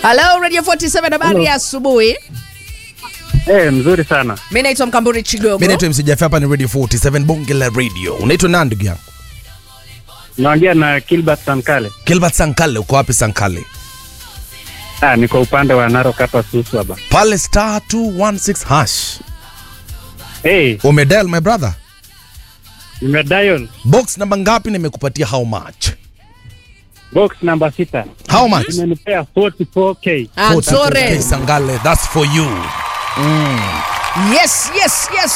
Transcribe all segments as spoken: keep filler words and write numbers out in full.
Hello Radio forty-seven, habari ya asubuhi. Eh, mzuri sana. Mimi naitwa Mkamburi Chigogo. Mimi naitwa Msijafi, hapa ni Radio forty-seven Bonge la Radio. Unaitwa nani ndugu yangu? Naongea na Gilbert Sankale. Gilbert Sankale, uko wapi Sankale? Ah, niko upande wa Narok hapa Suswa ba. Pale star two one six hash. Hey, Umedial my brother? nimedial. Box namba ngapi nimekupatia how much? Box number sita. How much? Imenipea forty-four K. Ah, sorry. Okay, Sankale, that's for you. Mm. Yes, yes, yes.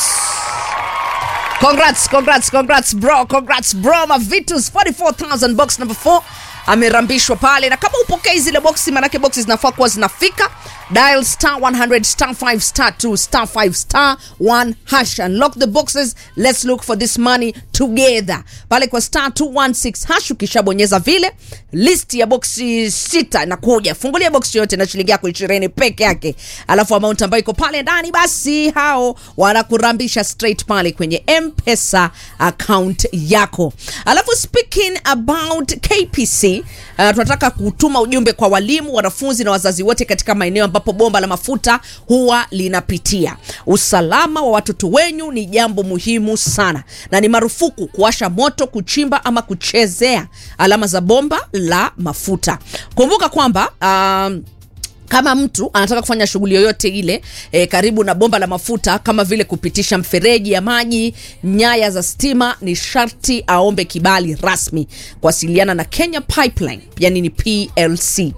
Congrats, congrats, congrats bro, congrats bro. Mavitus forty-four thousand box number four. Amerambishwa pale, na kama upokei zile boxi, manake boxi zinafaa kuwa zinafika. Dial star one hundred star five star two star five star one hash, unlock the boxes. Let's look for this money together. Pale kwa star two one six hash, ukishabonyeza vile list ya boxi sita inakuja. Fungulia boxi yote na shilingi yako ishirini peke yake, alafu amount ambayo iko pale ndani, basi hao wanakurambisha straight pale kwenye M-Pesa account yako. Alafu speaking about K P C, uh, tunataka kutuma ujumbe kwa walimu, wanafunzi na wazazi wote katika maeneo ambapo bomba la mafuta huwa linapitia. Usalama wa watoto wenyu ni jambo muhimu sana, na ni marufuku kuwasha moto, kuchimba ama kuchezea alama za bomba la mafuta. Kumbuka kwamba um, kama mtu anataka kufanya shughuli yoyote ile e, karibu na bomba la mafuta, kama vile kupitisha mfereji ya maji, nyaya za stima, ni sharti aombe kibali rasmi. Kuwasiliana na Kenya Pipeline, yani ni P L C.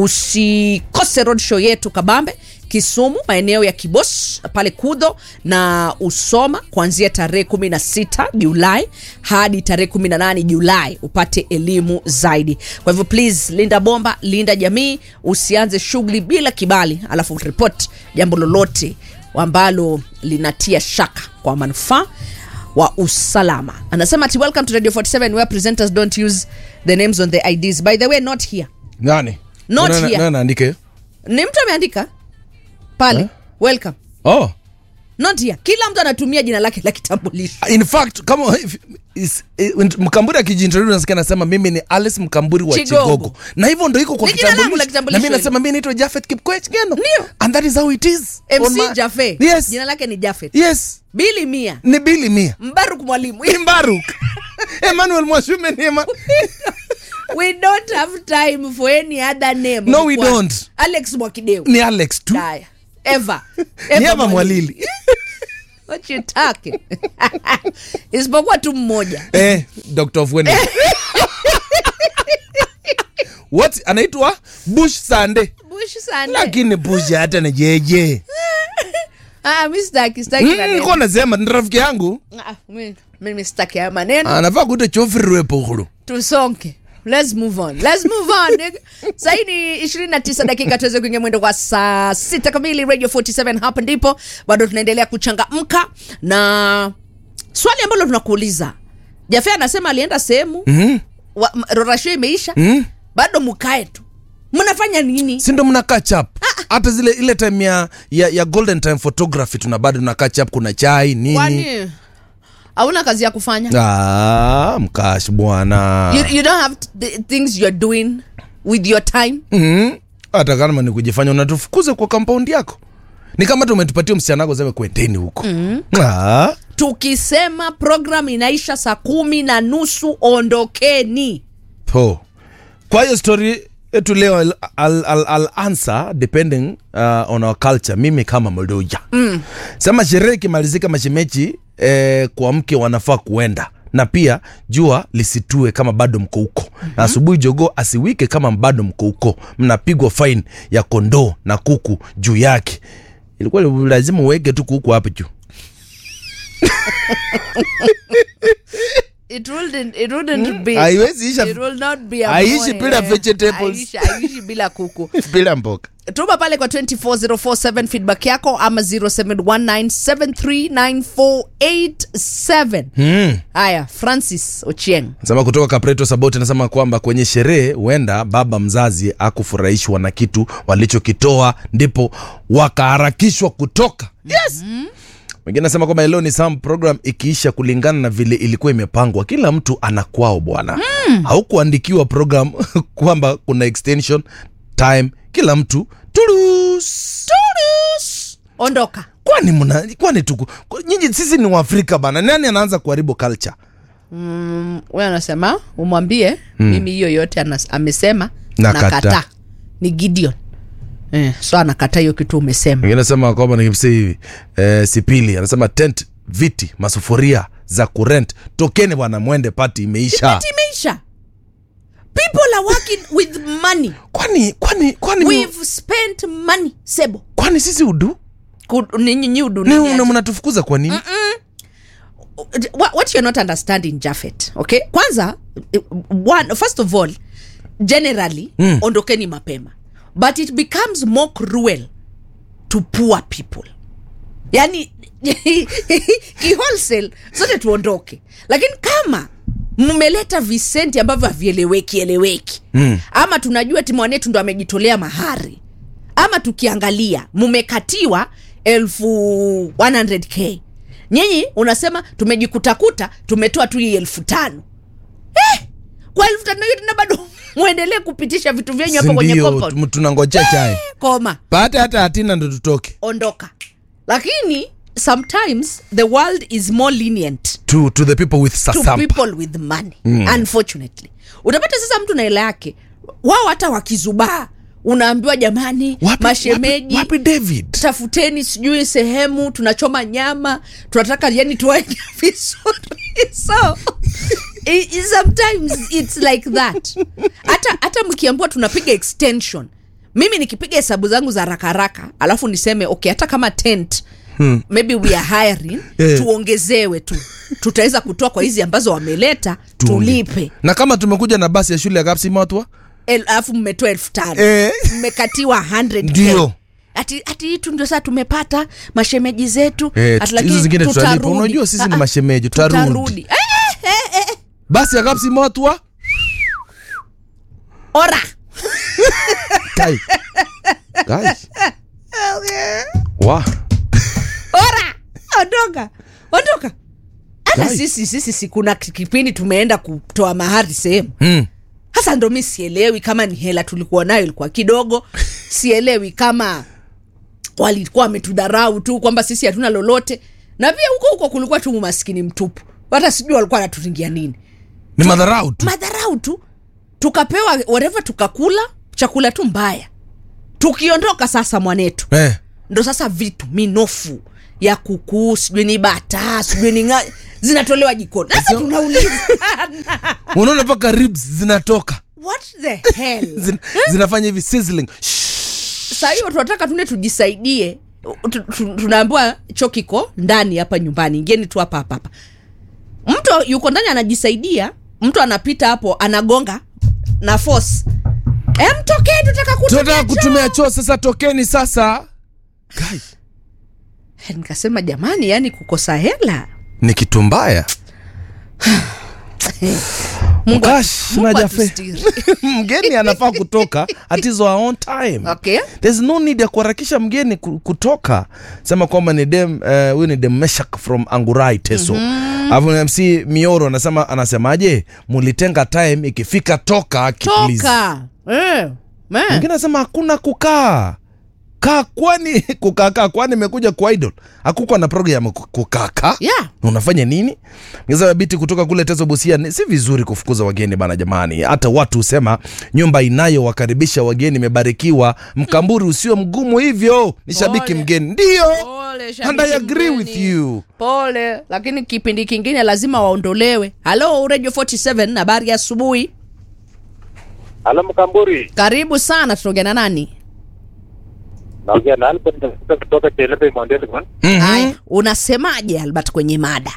Usikose roadshow yetu kabambe Kisumu, maeneo ya Kibos pale Kudo na Usoma, kuanzia tarehe kumi na sita Julai hadi tarehe kumi na nane Julai, upate elimu zaidi. Kwa hivyo please, linda bomba, linda jamii, usianze shughuli bila kibali alafu report jambo lolote ambalo linatia shaka kwa manufaa wa usalama. Anasema ati welcome to Radio forty-seven where presenters don't use the names on the I Ds. By the way, not here. Nani? Not Nana, here. Nani andike? Ni mtu ameandika pale, huh? Welcome. Oh. Not here. Kila mtu anatumia jina lake la kitambulisho. In fact, kama is, is, Mkamburi akijintroduce nasikia anasema mimi ni Alice Mkamburi wa Chigogo. Chigogo. Na hivyo ndio iko kwa kitambulisho. Na mimi nasema mimi naitwa Jafet Kipkoech Ngeno. Ndio. And that is how it is. M C Jafet. Yes. Jina lake ni Jafet. Yes. Billy Mia. Ni Billy Mia. Mbaruk mwalimu. Mbaruk. Emmanuel Mwashume ni Emma. We don't have time for any other name. No, we don't. Alex Mwakideu. Ni Alex tu. Daya. Eva. Ni Eva Mwalili. What you talking? Isipokuwa tu mmoja. Eh, Doctor Fwene. What anaitwa Bush Sunday. Bush Sunday. Lakini Bush hata na jeje. Ah, mimi sitaki, sitaki na neno. Niko nasema ni rafiki yangu. Ah, mimi mimi sitaki ya maneno. Anafaa kuita chofiri wepo huko. Tusonke. Let's move on. Let's move on. Sasa ni ishirini na tisa dakika tuweze kuingia mwendo kwa saa sita kamili. Radio forty-seven hapa ndipo bado tunaendelea kuchangamka na swali ambalo tunakuuliza. Jaffe anasema alienda sehemu, Mhm. Rorasho imeisha. Mhm. Bado mkae tu. Mnafanya nini? Si ndo mna catch up. Hata zile ile time ya, ya ya golden time photography tuna bado tuna catch up, kuna chai nini? Kwani hauna kazi ya kufanya? Ah, mkash bwana. You, you don't have the things you're doing with your time? Mhm. Hata kama ni kujifanya unatufukuza kwa compound yako. Ni kama tumetupatia msichana wako zewe kwendeni huko. Mhm. Ah. Tukisema program inaisha saa kumi na nusu, ondokeni. Po. Kwa hiyo story etu leo I'll, I'll, I'll answer depending uh, on our culture. Mimi kama Mluya. Mm. Sema sherehe kimalizika mashemeji eh, kwa mke wanafaa kuenda. Na pia jua lisitue kama bado mko huko. Mm-hmm. Na asubuhi jogo asiwike kama bado mko huko. Mnapigwa fine ya kondoo na kuku juu yake. Ilikuwa lazima uweke tu kuku hapo juu. It wouldn't, it wouldn't mm, be. Haiwezi isha. It will not be a Aishi bila vegetables. Aishi, aishi bila kuku. Bila mboga. Tuma pale kwa two four zero four seven feedback yako ama zero seven one nine seven three nine four eight seven. Hmm. Haya, Francis Ochieng. Nasema kutoka Kapreto Sabote, nasema kwamba kwenye sherehe huenda baba mzazi akufurahishwa na kitu walichokitoa ndipo wakaharakishwa kutoka. Yes. Mm-hmm. Mwingine nasema kwamba leo ni some program ikiisha kulingana na vile ilikuwa imepangwa. Kila mtu anakwao bwana. Mm. Haukuandikiwa program kwamba kuna extension time kila mtu turus Turus. Ondoka. kwani mna kwani tuku nyinyi sisi ni Waafrika bana, nani anaanza kuharibu culture? Mm, wewe unasema umwambie mm. mimi hiyo yote anas, amesema Nakata. nakata. Ni Gideon. Eh, so anakata hiyo kitu umesema. Mwingine anasema kwamba nikimsema hivi eh, Sipili anasema tent, viti, masufuria za kurent, tokeni bwana mwende, party imeisha. Party imeisha. People are working with money. Kwani kwani kwani We've spent money, Sebo. kwani sisi udu? Ninyi nyi udu Ni nini? mnatufukuza kwa nini? What, what you're not understanding, Jafet, okay? Kwanza, one, first of all, generally, mm. ondokeni mapema. But it becomes more cruel to poor people. Yani, ki-wholesale, sote tuondoke. Lakini kama mmeleta visenti ambavyo havieleweki eleweki, mm. ama tunajua timwanetu ndo amejitolea mahari, ama tukiangalia mmekatiwa elfu one hundred k, nyinyi unasema tumejikutakuta tumetoa tu hii elfu tano. Eh, kwa elfu tano hiyo tena bado muendelee kupitisha vitu vyenyu hapa kwenye compound. Ndio tunangojea chai. Eh, koma. Pata hata hatina ndo tutoke. Ondoka. Lakini sometimes the world is more lenient to to the people with sasampa. To people with money. Mm. Unfortunately. Utapata sasa mtu na hela yake, wao hata wakizubaa unaambiwa jamani, wapi, mashemeji wapi, wapi David, tafuteni sijui sehemu tunachoma nyama, tunataka yani tuwaje vizuri. So it, sometimes it's like that. Hata hata mkiambiwa tunapiga extension, mimi nikipiga hesabu zangu za haraka haraka alafu niseme okay, hata kama tent hmm. maybe we are hiring yeah. tuongezewe tu, tutaweza kutoa kwa hizi ambazo wameleta, tulipe. Na kama tumekuja na basi ya shule ya Kapsi Matwa, alafu mmetoa elfu tano, eh. mmekatiwa one hundred. Ndio. Ati ati hitu ndio sasa tumepata mashemeji zetu, eh, ati lakini hizo zingine tutalipa. tutarudi. Unajua sisi Ah, ni mashemeji, tutarudi. Tutarudi. Eh, eh, eh. Basi ya Kapsi Matwa. Ora. Kai. Guys. Wa. Ora. Ondoka. Ondoka. Hata sisi sisi si kuna kipindi tumeenda kutoa mahari sehemu. Mm. Hasa ndo mimi sielewi kama ni hela tulikuwa nayo ilikuwa kidogo. Sielewi kama walikuwa wametudharau tu kwamba sisi hatuna lolote. Na pia huko huko kulikuwa tu umaskini mtupu. Hata sijui walikuwa wanaturingia nini. Ni madharau tu. Madharau tu. Tukapewa whatever, tukakula chakula tu mbaya. Tukiondoka sasa mwanetu. Eh. Ndo sasa vitu minofu ya kuku, sijui ni bata, sijui ni nga, zinatolewa jikoni. Sasa tunauliza. Unaona paka ribs zinatoka. What the hell? Zin, zinafanya hivi sizzling. Sasa hiyo tunataka tune tujisaidie. Tunaambiwa chokiko ndani hapa nyumbani. Ngeni tu hapa hapa. Mtu yuko ndani anajisaidia, mtu anapita hapo anagonga na force. Eh, mtokee tutaka kutumia. Tutaka kutumia choo sasa, tokeni sasa. Guys. Nikasema jamani, yani kukosa hela ni kitu mbaya. Mungu, Mungu mgeni anafaa kutoka at his own time. Okay. There's no need ya kuharakisha mgeni kutoka. Sema kwamba ni dem huyu uh, ni dem Meshak from Angurai Teso. Mm-hmm. Avu M C Mioro anasema anasemaje? Mulitenga time, ikifika toka please. Toka. Eh. Mwingine anasema hakuna kukaa. Kaa kwani kukaa kwani imekuja kwa idol. Hakukuwa na program kukaa. Yeah. Unafanya nini? Ngeza biti kutoka kule Teso Busia, si vizuri kufukuza wageni bana jamani. Hata watu usema nyumba inayo wakaribisha wageni imebarikiwa. Mkamburi usio mgumu hivyo. Ni shabiki mgeni. Ndio. Pole, and I agree mgeni. With you. Pole, lakini kipindi kingine lazima waondolewe. Hello Radio forty-seven, habari ya asubuhi. Hello Mkamburi. Karibu sana, tunaongea na nani? Naongea na Albert kutoka Chelepe Mondele bwana. Mm-hmm. Unasemaje Albert kwenye mada?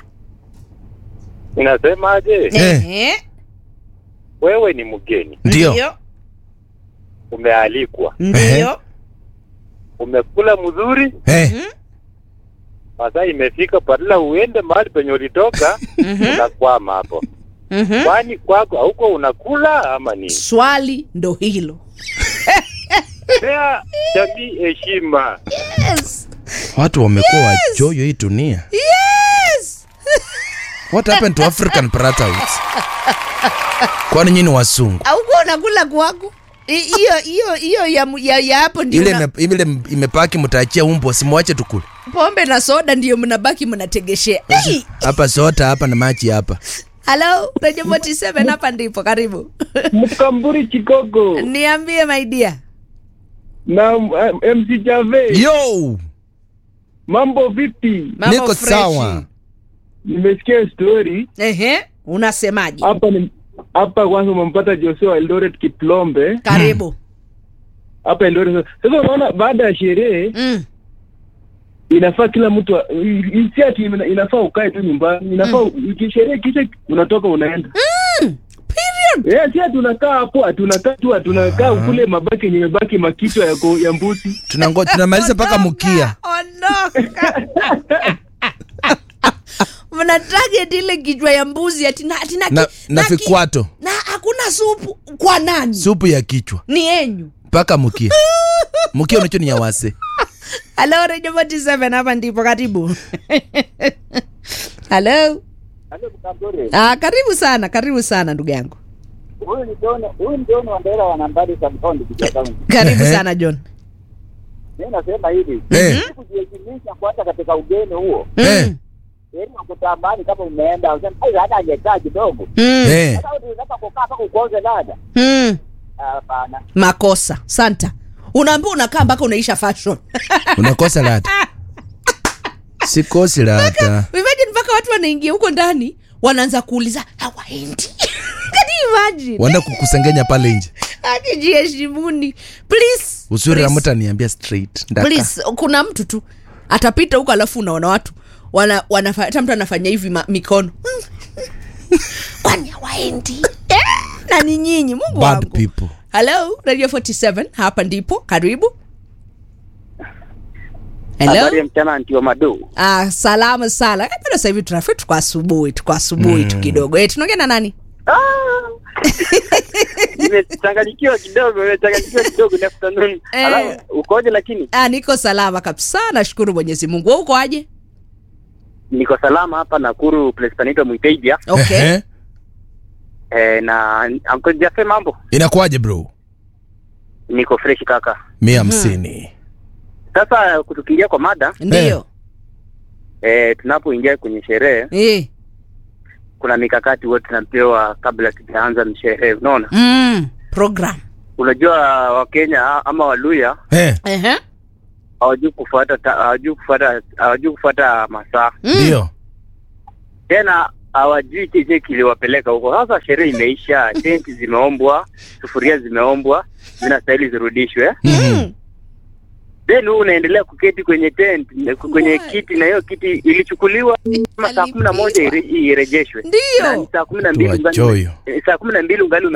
Unasemaje? Eh. Wewe ni mgeni. Ndio. Umealikwa. Ndio. Umekula mzuri? Eh. Sasa imefika badala uende mahali penye ulitoka, unakwama hapo. Mhm. Kwani kwako huko unakula ama nini? Swali ndo hilo. Pea jamii heshima. Yes. Watu wamekuwa yes. wajoyo hii dunia. Yes. What happened to African Pratouts? Kwani nyinyi wasungu? Huko unakula kwako? hiyo hiyo hiyo ya ya, ya hapo ndio ile una- ime- ile imepaki, mtaachia umbo, simwache tukule pombe na soda ndio mnabaki mnategeshea. Hey! hapa, soda hapa na maji hapa. Hello, Radio forty-seven hapa ndipo karibu. Mkamburi Chigogo Niambie my dear. na um, M C Jave, Yo, mambo vipi? Mambo niko freshi. sawa. Nimesikia story Ehe, unasemaje? hapa. Ni hapa kwanza umempata Joshua Eldoret Kiplombe Karibu. hapa Eldoret. Sasa unaona, baada ya sherehe Mm. inafaa kila mtu wa- i- si ati ina- inafaa ukae tu nyumbani, inafaa mm. sherehe kisha unatoka unaenda. Mm. Period. Eh, si ati unakaa hapo, ati unakaa tu, ati unakaa kule mabaki yenye mabaki makichwa ya ko- ya mbuzi. Tunangoja, tunamaliza paka mkia. Ondoka. Mna target ile kichwa ya mbuzi ati na ati na, Na, ki- na ki- fikwato, na hakuna supu kwa nani? supu ya kichwa Ni enyu. paka mkia. Mkia unacho ni ya wase. Hello, Radio forty-seven hapa ndipo karibu. Hello. Halo Mkamburi. Ah, karibu sana, karibu sana ndugu yangu. Huyu ni John, huyu ni John Wandera wa nambari za mkondo Kichakauni. Karibu Ehe. sana John. Mimi nasema hivi, Eh, kujielimisha kwanza katika ugeni huo. eh, Yaani ukutambani kama umeenda useme ai hata angekaa kidogo. Mm. eh. Sasa unataka kukaa mpaka ukoze dada. Mm. Hapana. Makosa. Santa. Unaambiwa unakaa mpaka unaisha fashion. Unakosa lata. Sikosi lata. Imagine mpaka watu wanaingia huko ndani wanaanza kuuliza hawaendi. Can you imagine? Wanda kukusengenya pale nje. Akijiheshimuni. Please. Usuri please, ramuta niambia straight. Ndaka. Please, kuna mtu tu atapita huko alafu unaona watu wana wanafa, hata mtu anafanya hivi ma, mikono. Kwani hawaendi? Eh, na ni nyinyi Mungu Bad wangu. people. Hello, Radio forty-seven hapa ndipo karibu. Habari Hello. ya mchana ndio madu. Ah, salama sana. Eh, bado sasa hivi tunafika tuko asubuhi, tuko asubuhi tu kidogo. Eh, tunaongea na nani? Nimechanganyikiwa kidogo, nimechanganyikiwa kidogo ni afternoon. Eh. Alafu ukoje lakini? Ah, niko salama kabisa. Nashukuru Mwenyezi Mungu. Wewe uko aje? Niko salama hapa Nakuru, place panaitwa Muitaidia. Okay. Ehe. Eh, na Uncle Jaffe mambo? Inakuaje bro? Niko fresh kaka. Mia hamsini. Sasa kutukiingia kwa mada, Ndio. eh, tunapoingia kwenye sherehe Eh. kuna mikakati wote tunapewa kabla tujaanza msherehe, unaona? Mm, program. Unajua Wakenya ama Waluya Eh, Ehe. hawajui kufuata ta- hawajui kufuata hawajui kufuata masaa. ndio. Tena hawajui kile kiliwapeleka huko. Sasa sherehe imeisha, tenti zimeombwa, sufuria zimeombwa, zinastahili zirudishwe. Mhm. Then wewe unaendelea kuketi kwenye tent, kwenye Why? kiti, na hiyo kiti ilichukuliwa kama saa kumi na moja ire- irejeshwe. Ndio. Na ni saa kumi na mbili ungali Tuwachoyo. saa kumi na mbili ungali